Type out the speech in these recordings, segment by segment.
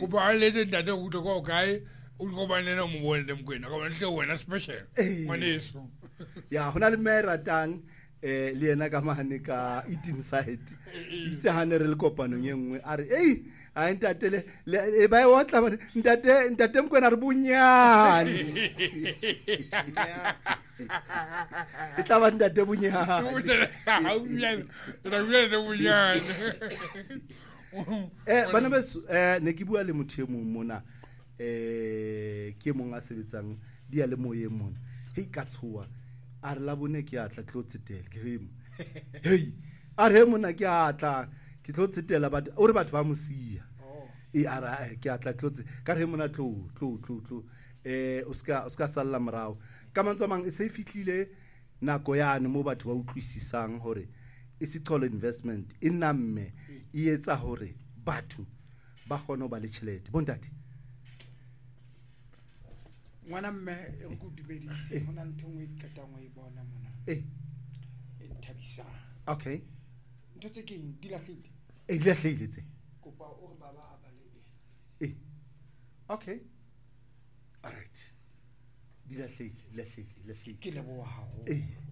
go ba le de ntate go go kae o go ba nena mo bone dem kwena go bana wena special ngwaneso ya hona le me ratang le ena ka mane ka eating side itse hane re le kopano nngwe a re a ntate le ba o tla ntate mkwena re bunyane e tla ba ntate bunyane bana beso ne ke bua le motho e mong mona ke mong a sebetsang dia le moye mona hei ka tshoa a re la bone ke atla tlo tsetela ke hemo hei a re mona ke atla ke tlo tsetela but o re batho ba mosia ara ke atla tlo ka re mona tlo o ska salla morao ka mantso mang e se fitlile nako yane mo batho ba utlwisisang hore e se call investment e namme e etsa hore batho ba kgone ba le tšhelete bontate ngwana mme e go dumedise hona ntho ngwe tlata ngwe bona mona e thabisa okay ntho tse ke di lahlile e lahlile tse kopa o re baba a bale okay all right di lahlile ke leboha hao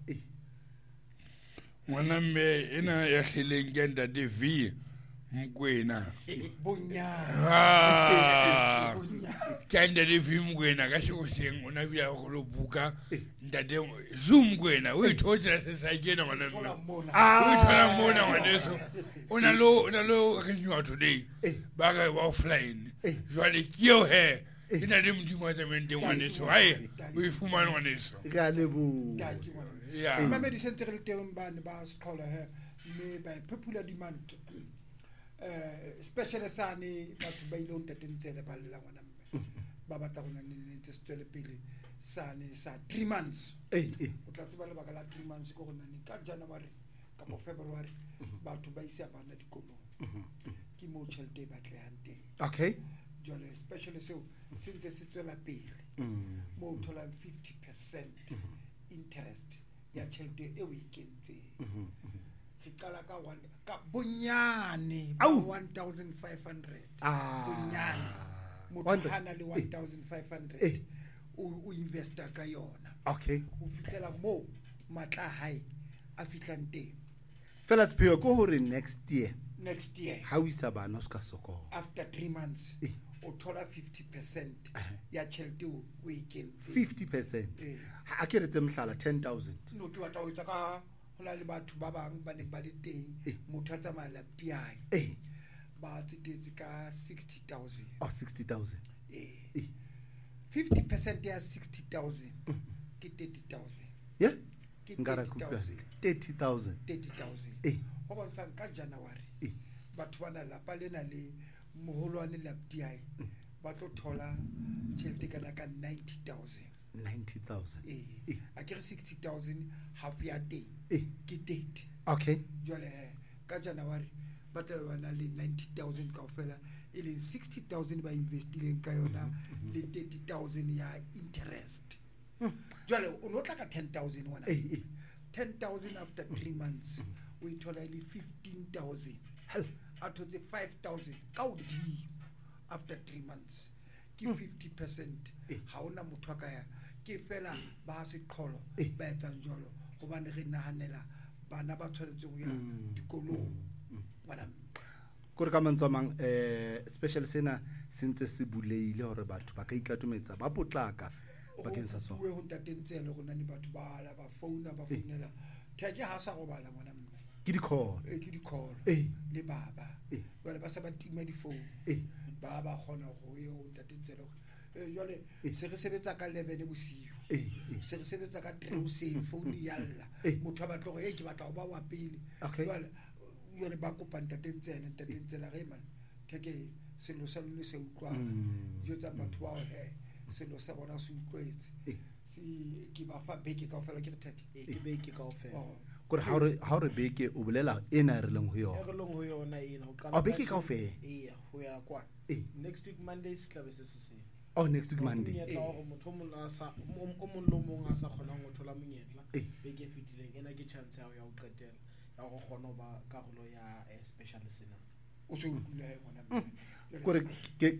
ngwana mme ena ya khileng ke ntate V Mkwena bonya kanda le V Mkwena ka se go seng ona bia go lo buka ntate Zoom Mkwena o ithotsa se sa kena ngwana mme o thola mona ngwaneso ona lo re nywa today ba ga offline jwale kio he ina le mdimo tsa mente ngwaneso hae o ifumana ngwaneso ka lebo ya mama di sentse re teng ba ne ba skola he me ba popular demand special sane batho ba ile ntate ntsele ba lela ngwana mme ba batla gona le ntse tswele pele sane sa 3 months o tla tseba le baka la 3 months go gona ni ka January ka mo February batho ba isa bana dikolo ke mo tšhelete ba tlehante okay jole special so since se tswela pele mo thola 50% interest ya tšhelete e weekend re qala ka one ka bonyane 1500 bonyane motho hana le 1500 o investa ka yona okay o fitlela mo matla hae a fitlang teng fela sepeo ko hore next year how o isa bana o ska soko after 3 months o thola 50% ya tšhelete o weekend 50% ha ke retse mhlala 10000 no ke batla o etsa ka hona le batho ba bang ba ne ba le teng motho a tsamaya laptiai ba tsetetse ka 60000 60000 50% ya 60000 ke 30000 yeah ngara kutla 30000 ho bontsha ka January batho bana lapa lena le moholwane laptiai ba tlo thola tšhelete kana ka 90000 a ke re 60000 half ya teng ke 30 okay jwale ka January ba tla bana le 90000 kaofela e leng 60000 ba investileng ka yona le 30000 ya interest jwale o no tla ka 10000 wana 10000 after 3 months o ithola le 15000 a thotse 5000 ka odi after 3 months ke 50% ha ona motho ka ya ke fela ba se qholo ba etsa jolo go bana re nahanela bana ba tshwanetse go ya dikolong wana gore ka mantswamang special sena sentse se buleile hore batho ba ka ikatumetsa ba potlaka bakeng sa so o ntatentse le gona ni batho ba la ba founela theke ha sa go bala ngwana mme ke di call le baba ba ba sa ba tima di phone ba ba gona go yo ntatentse le jole se re sebetsa ka 11 bosiu se re sebetsa ka 3 se phone yalla motho ba tlogo ke batla go ba wa pele jole yone ba kopa ntatentse la re man theke selo sa lone se utlwa jo tsa batho ba he selo sa bona se utlwetse si ke ba fa beke kaofela ke re theke ke beke kaofela gore ha re beke o bolela ena re leng ho yona ena o qala beke kaofela ho ya kwa next week Monday se tlabe se se next week Monday motho o mong a sa kgona go thola monyetla beke fitileng ena ke chance ya go qetela ya go kgona ba karolo ya special sena o se utlwile ngwana gore